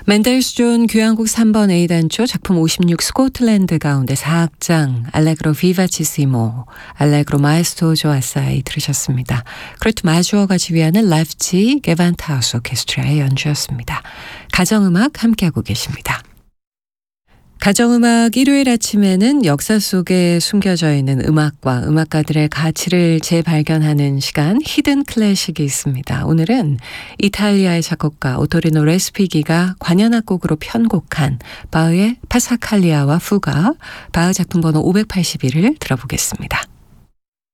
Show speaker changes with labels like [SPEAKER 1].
[SPEAKER 1] 멘델스존 교향곡 3번 A단조 작품 56 스코틀랜드 가운데 4악장 알레그로 비바치시모, 알레그로 마에스토조 아사이 들으셨습니다. 크루트 마주어가 지휘하는 라이프치히 게반트하우스 오케스트라의 연주였습니다. 가정음악 함께하고 계십니다. 가정음악 일요일 아침에는 역사 속에 숨겨져 있는 음악과 음악가들의 가치를 재발견하는 시간 히든 클래식이 있습니다. 오늘은 이탈리아의 작곡가 오토리노 레스피기가 관현악곡으로 편곡한 바흐의 파사칼리아와 푸가, 바흐 작품 번호 581을 들어보겠습니다.